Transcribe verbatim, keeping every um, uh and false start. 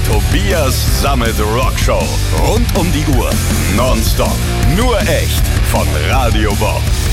Tobias Sammet Rockshow. Rund um die Uhr. Nonstop. Nur echt. Von Radio Bob.